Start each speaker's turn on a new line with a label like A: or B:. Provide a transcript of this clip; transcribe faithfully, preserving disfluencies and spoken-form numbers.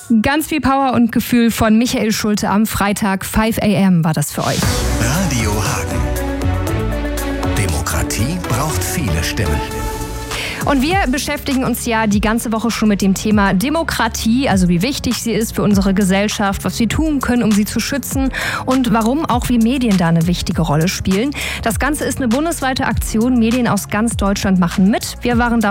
A: Ganz viel Power und Gefühl von Michael Schulte am Freitag. fünf a m war das für euch.
B: Radio Hagen. Demokratie braucht viele Stimmen.
A: Und wir beschäftigen uns ja die ganze Woche schon mit dem Thema Demokratie, also wie wichtig sie ist für unsere Gesellschaft, was wir tun können, um sie zu schützen und warum auch wie Medien da eine wichtige Rolle spielen. Das Ganze ist eine bundesweite Aktion. Medien aus ganz Deutschland machen mit. Wir waren da